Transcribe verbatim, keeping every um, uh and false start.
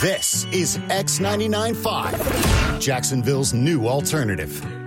This is X ninety-nine point five, Jacksonville's new alternative.